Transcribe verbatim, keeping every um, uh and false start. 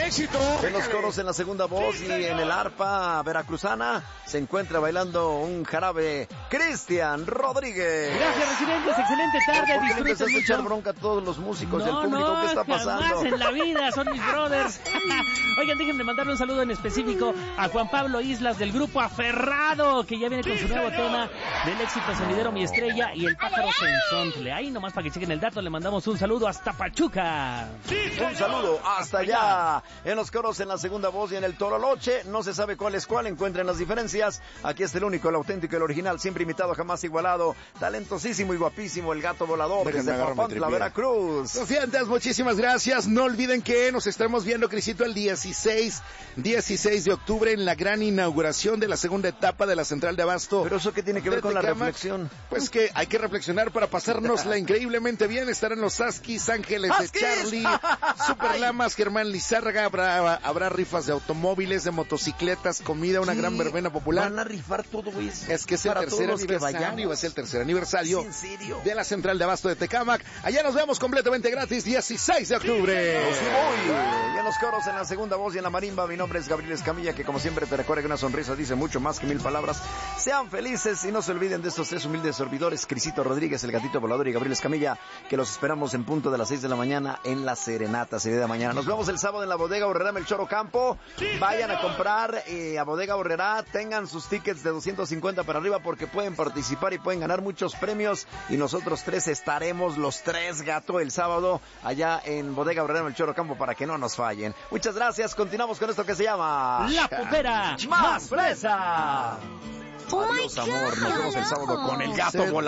éxito. En los coros, en la segunda voz y en el arpa veracruzana se encuentra bailando un jarabe Cristian Rodríguez. Gracias, residentes, excelente tarde. ¿Por qué le Disfruten empezaste a echar mucho. bronca a todos los músicos No, del público? no, ¿Qué está pasando? jamás en la vida, son mis brothers. Oigan, déjenme mandarle un saludo en específico a Juan Pablo Islas del grupo Aferrado, que ya viene con su nuevo tema del éxito sonidero Mi Estrella y el pájaro Sensontle. Ahí nomás para que chequen el dato, le mandamos un saludo hasta Pachuca. Un saludo hasta allá. En los coros, en la segunda voz y en el Toroloche, no se sabe cuál es cuál, encuentren las diferencias. Aquí está el único, el auténtico, el original, siempre imitado, jamás igualado, talentosísimo y guapísimo, el gato volador. Déjenme desde agarrar mi Papantla, tripié. Veracruz. Recientes, muchísimas gracias. No olviden que nos estaremos viendo, Crisito, el dieciséis de octubre en la gran inauguración de la segunda etapa de la central de abasto. Pero eso qué tiene que ver de con la Tecámac. reflexión. Pues que hay que reflexionar para pasárnosla increíblemente bien. Estarán los Askis, Ángeles de ¡Askis! Charlie, Super Lamas, Germán Lizárraga, habrá, habrá rifas de automóviles, de motocicletas, comida, una Sí, gran verbena popular. Van a rifar todo, güey. Es que es el Para tercer todos los que aniversario, vayamos. es el tercer aniversario ¿Es en serio? de la central de abasto de Tecámac. Allá nos vemos completamente gratis, dieciséis de octubre. Los voy. Y en los coros, en la segunda voz y en la marimba, mi nombre es Gabriel Escamilla, que como siempre te recuerda que una sonrisa dice mucho más que mil palabras. Sean felices y no se olviden de estos tres humildes servidores, Crisito Rodríguez, el gatito volador, y Gabriel Escamilla, que los esperamos en punto de las seis de la mañana en la Serenata, serie de mañana. Nos vemos el sábado en la Bodega Horrera Melchor Ocampo. Vayan a comprar eh, a Bodega Horrera, tengan sus tickets de doscientos cincuenta para arriba porque pueden participar y pueden ganar muchos premios. Y nosotros tres estaremos, los tres, gato, el sábado allá en Bodega Horrera Melchor Ocampo para que no nos fallen. Muchas gracias, continuamos con esto que se llama La Pupera Más Fresa. Oh my Adiós, amor, nos vemos el sábado con el gato Se- volador.